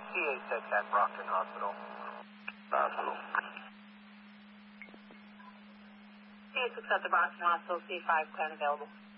C8 at Brockton Hospital. Hospital. C6 at the Brockton Hospital, C5 clan available.